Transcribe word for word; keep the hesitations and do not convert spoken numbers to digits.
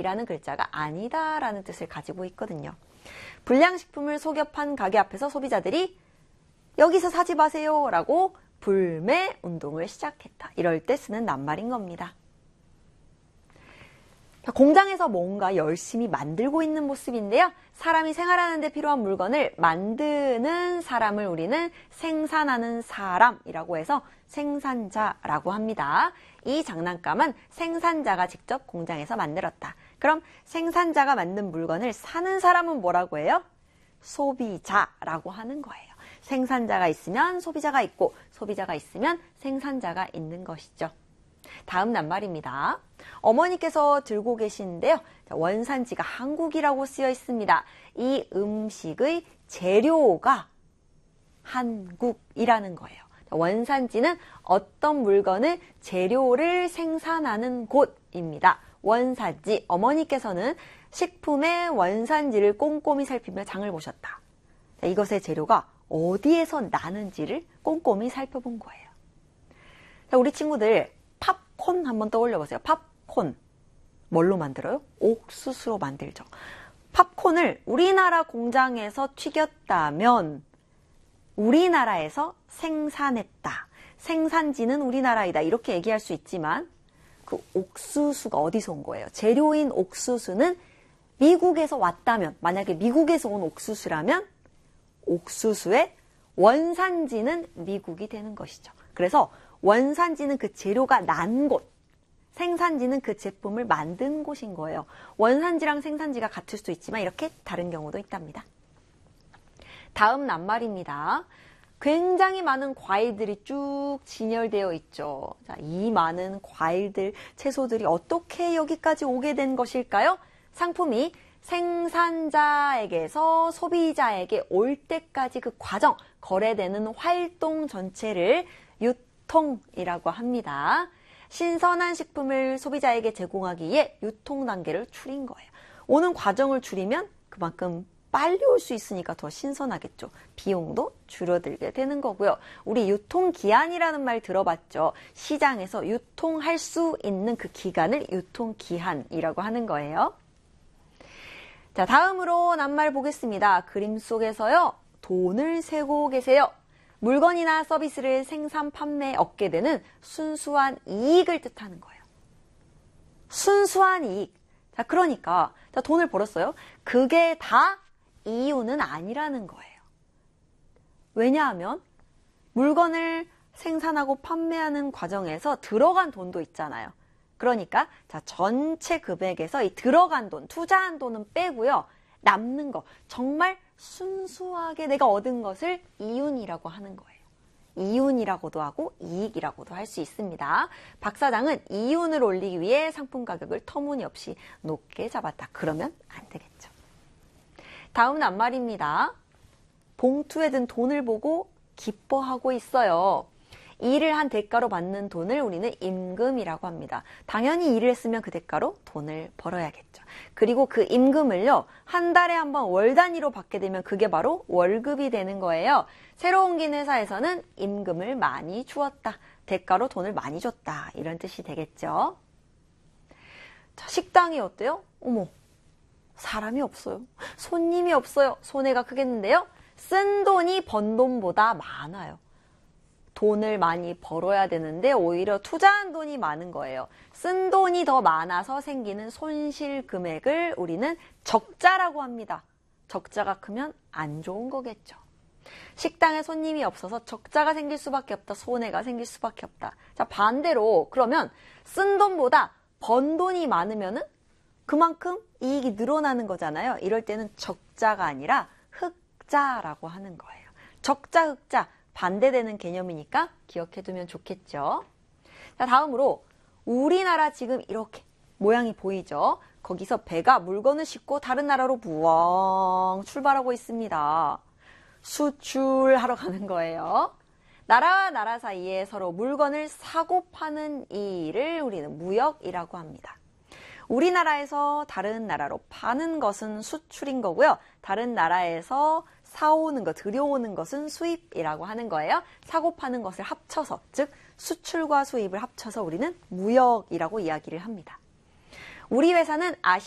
이라는 글자가 아니다라는 뜻을 가지고 있거든요. 불량식품을 속여 판 가게 앞에서 소비자들이 여기서 사지 마세요 라고 불매 운동을 시작했다. 이럴 때 쓰는 낱말인 겁니다. 공장에서 뭔가 열심히 만들고 있는 모습인데요. 사람이 생활하는 데 필요한 물건을 만드는 사람을 우리는 생산하는 사람이라고 해서 생산자라고 합니다. 이 장난감은 생산자가 직접 공장에서 만들었다. 그럼 생산자가 만든 물건을 사는 사람은 뭐라고 해요? 소비자라고 하는 거예요. 생산자가 있으면 소비자가 있고 소비자가 있으면 생산자가 있는 것이죠. 다음 낱말입니다. 어머니께서 들고 계시는데요. 원산지가 한국이라고 쓰여 있습니다. 이 음식의 재료가 한국이라는 거예요. 원산지는 어떤 물건을 재료를 생산하는 곳입니다. 원산지, 어머니께서는 식품의 원산지를 꼼꼼히 살피며 장을 보셨다. 이것의 재료가 어디에서 나는지를 꼼꼼히 살펴본 거예요. 우리 친구들 팝콘 한번 떠올려 보세요. 팝콘. 뭘로 만들어요? 옥수수로 만들죠. 팝콘을 우리나라 공장에서 튀겼다면 우리나라에서 생산했다. 생산지는 우리나라이다. 이렇게 얘기할 수 있지만 그 옥수수가 어디서 온 거예요? 재료인 옥수수는 미국에서 왔다면, 만약에 미국에서 온 옥수수라면 옥수수의 원산지는 미국이 되는 것이죠. 그래서 원산지는 그 재료가 난 곳, 생산지는 그 제품을 만든 곳인 거예요. 원산지랑 생산지가 같을 수도 있지만 이렇게 다른 경우도 있답니다. 다음 낱말입니다. 굉장히 많은 과일들이 쭉 진열되어 있죠. 자, 이 많은 과일들, 채소들이 어떻게 여기까지 오게 된 것일까요? 상품이 생산자에게서 소비자에게 올 때까지 그 과정, 거래되는 활동 전체를 유통이라고 합니다. 신선한 식품을 소비자에게 제공하기 위해 유통 단계를 줄인 거예요. 오는 과정을 줄이면 그만큼 빨리 올 수 있으니까 더 신선하겠죠. 비용도 줄어들게 되는 거고요. 우리 유통기한이라는 말 들어봤죠. 시장에서 유통할 수 있는 그 기간을 유통기한이라고 하는 거예요. 자, 다음으로 낱말 보겠습니다. 그림 속에서요. 돈을 세고 계세요. 물건이나 서비스를 생산, 판매에 얻게 되는 순수한 이익을 뜻하는 거예요. 순수한 이익. 자, 그러니까 자, 돈을 벌었어요. 그게 다 이유는 아니라는 거예요. 왜냐하면 물건을 생산하고 판매하는 과정에서 들어간 돈도 있잖아요. 그러니까 자, 전체 금액에서 이 들어간 돈, 투자한 돈은 빼고요. 남는 거, 정말 순수하게 내가 얻은 것을 이윤이라고 하는 거예요. 이윤이라고도 하고 이익이라고도 할 수 있습니다. 박 사장은 이윤을 올리기 위해 상품 가격을 터무니없이 높게 잡았다. 그러면 안 되겠죠. 다음 낱말입니다. 봉투에 든 돈을 보고 기뻐하고 있어요. 일을 한 대가로 받는 돈을 우리는 임금이라고 합니다. 당연히 일을 했으면 그 대가로 돈을 벌어야겠죠. 그리고 그 임금을요, 한 달에 한 번 월 단위로 받게 되면 그게 바로 월급이 되는 거예요. 새로 옮긴 회사에서는 임금을 많이 주었다. 대가로 돈을 많이 줬다. 이런 뜻이 되겠죠. 자, 식당이 어때요? 어머, 사람이 없어요. 손님이 없어요. 손해가 크겠는데요. 쓴 돈이 번 돈보다 많아요. 돈을 많이 벌어야 되는데 오히려 투자한 돈이 많은 거예요. 쓴 돈이 더 많아서 생기는 손실 금액을 우리는 적자라고 합니다. 적자가 크면 안 좋은 거겠죠. 식당에 손님이 없어서 적자가 생길 수밖에 없다. 손해가 생길 수밖에 없다. 자, 반대로 그러면 쓴 돈보다 번 돈이 많으면은 그만큼 이익이 늘어나는 거잖아요. 이럴 때는 적자가 아니라 흑자라고 하는 거예요. 적자, 흑자. 반대되는 개념이니까 기억해두면 좋겠죠. 자, 다음으로 우리나라 지금 이렇게 모양이 보이죠? 거기서 배가 물건을 싣고 다른 나라로 부엉 출발하고 있습니다. 수출하러 가는 거예요. 나라와 나라 사이에 서로 물건을 사고 파는 이 일을 우리는 무역이라고 합니다. 우리나라에서 다른 나라로 파는 것은 수출인 거고요. 다른 나라에서 사오는 것, 들여오는 것은 수입이라고 하는 거예요. 사고 파는 것을 합쳐서, 즉 수출과 수입을 합쳐서 우리는 무역이라고 이야기를 합니다. 우리 회사는 아시